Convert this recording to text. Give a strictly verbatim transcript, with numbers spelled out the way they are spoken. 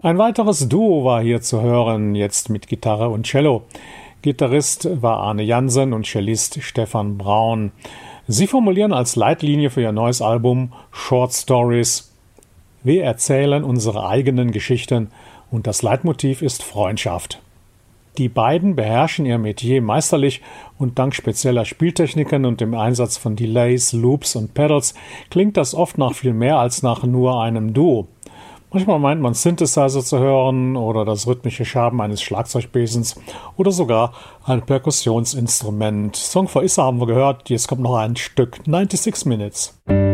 Ein weiteres Duo war hier zu hören, jetzt mit Gitarre und Cello. Gitarrist war Arne Jansen und Cellist Stefan Braun. Sie formulieren als Leitlinie für ihr neues Album Short Stories: Wir erzählen unsere eigenen Geschichten und das Leitmotiv ist Freundschaft. Die beiden beherrschen ihr Metier meisterlich und dank spezieller Spieltechniken und dem Einsatz von Delays, Loops und Pedals klingt das oft nach viel mehr als nach nur einem Duo. Manchmal meint man Synthesizer zu hören oder das rhythmische Schaben eines Schlagzeugbesens oder sogar ein Perkussionsinstrument. Song for Issa haben wir gehört, jetzt kommt noch ein Stück, sechsundneunzig Minutes.